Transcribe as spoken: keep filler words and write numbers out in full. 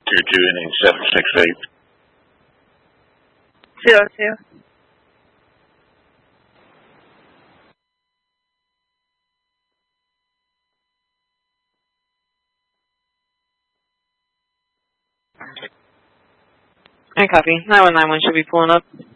Tier two ending seven six eight. Zero two. I copy. nine one nine one should be pulling up.